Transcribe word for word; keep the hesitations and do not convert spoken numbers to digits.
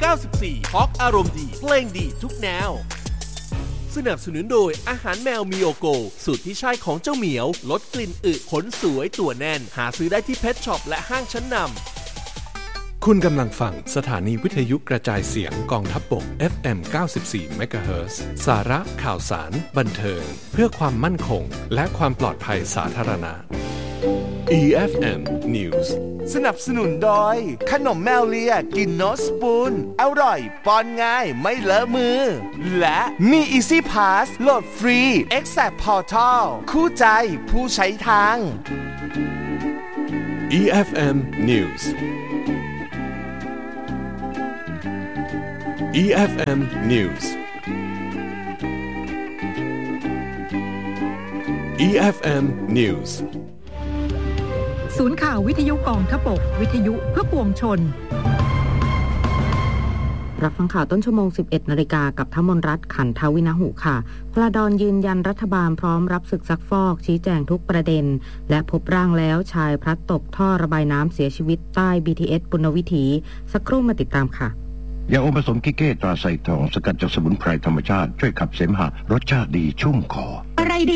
ก้าสิบสี่ ทอล์กอารมณ์ดีเพลงดีทุกแนวสนับสนุนโดยอาหารแมวมิโอโกสูตรที่ใช่ของเจ้าเหมียวลดกลิ่นอึขนสวยตัวแน่นหาซื้อได้ที่เพทช็อปและห้างชั้นนำคุณกำลังฟังสถานีวิทยุกระจายเสียงกองทัพบก เอฟ เอ็ม เก้าสิบสี่ เมกะเฮิรตซ์ สาระข่าวสารบันเทิงเพื่อความมั่นคงและความปลอดภัยสาธารณะ อี เอฟ เอ็ม News สนับสนุนโดยขนมแมวเลียกินโนสปูนอร่อยป้อนง่ายไม่เลอะมือและมี Easy Pass โหลดฟรี Exact Portal คู่ใจผู้ใช้ทางอี เอฟ เอ็ม News อี เอฟ เอ็ม News อี เอฟ เอ็ม News ศูนย์ข่าววิทยุกองทพบกวิทยุเพื่อปวงชนรับฟังข่าวต้นชั่วโมง สิบเอ็ดนาฬิกากับธมนรัตน์ขันทวินหุค่ะพลดอนยืนยันรัฐบาลพร้อมรับศึกซักฟอกชี้แจงทุกประเด็นและพบร่างแล้วชายพลัดตกท่อระบายน้ำเสียชีวิตใต้ บี ที เอส ปุณณวิถีสักครู่มาติดตามค่ะยาอมผสมกิเก้ตราไซทองสกัดจากสมุนไพรธรรมชาติช่วยขับเสมหะรสชาติดีชุ่มคออะไรดี